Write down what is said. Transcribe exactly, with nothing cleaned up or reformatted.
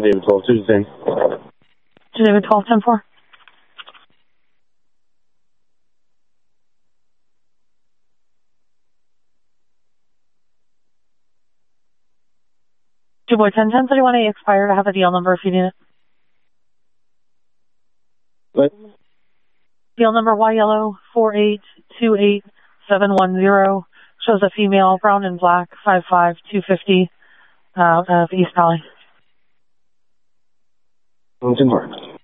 David twelve two ten. David twelve ten four. Dubois ten ten thirty-one A expired. I have a D L number if you need it. What? D L number Y yellow four eight two eight seven one zero. Shows a female, brown and black, five five two fifty, out of East Valley. ten four.